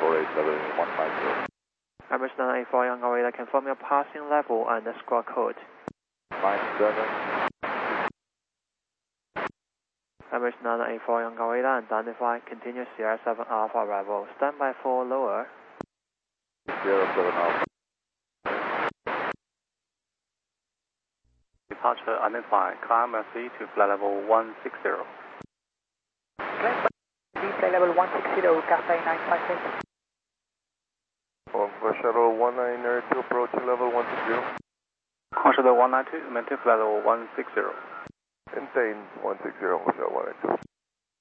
150. Emirates 984 Yangon radar, confirm your passing level and the squawk code. 97. Emirates 984 Yangon radar, identify, continue Sierra 7 Alpha arrival. Stand by for lower. Sierra 7 Alpha. Departure identify, climb SE to flight level 160. Flight level 160, Cathay 958. Shuttle 192 approaching level 160. Shuttle 192, maintain flight level 160. Maintain 160, Shuttle 192.